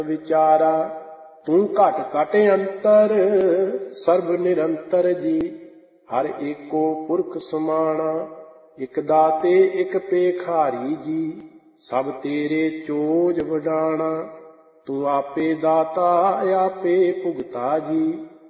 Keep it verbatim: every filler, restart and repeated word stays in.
ਵਿਚਾਰਾ। ਤੂੰ ਘਟ ਘਟ ਅੰਤਰ ਸਰਬ ਨਿਰੰਤਰ ਜੀ। ਹਰ ਏਕੋ ਪੁਰਖ ਸਮਾਣਾ, ਇਕ ਦਾਤੇ ਇਕ ਭੇਖਾਰੀ ਜੀ। ਸਭ ਤੇਰੇ ਚੋਜ ਵਡਾਣਾ, ਤੂੰ ਆਪੇ ਦਾਤਾ ਆਪੇ ਭੁਗਤਾ ਜੀ।